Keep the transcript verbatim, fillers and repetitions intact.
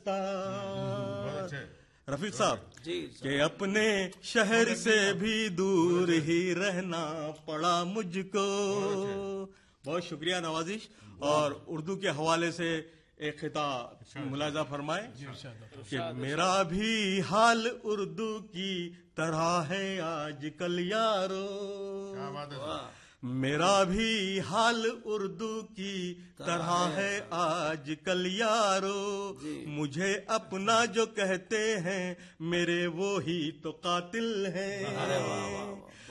लगता। रफीक साहब जी कि अपने शहर से भी दूर ही रहना पड़ा मुझको। बहुत शुक्रिया नवाजिश। और उर्दू के हवाले से एक खिताब मुलाजा फरमाए कि मेरा भी हाल उर्दू की तरह है आजकल यारो। मेरा भी हाल उर्दू की तरह है आजकल यारो। मुझे अपना जो कहते हैं मेरे वो ही तो कातिल हैं।